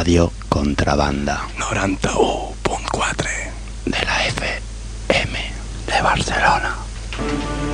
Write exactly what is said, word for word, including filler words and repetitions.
Radio Contrabanda noranta-u punt quatre de la F M de Barcelona.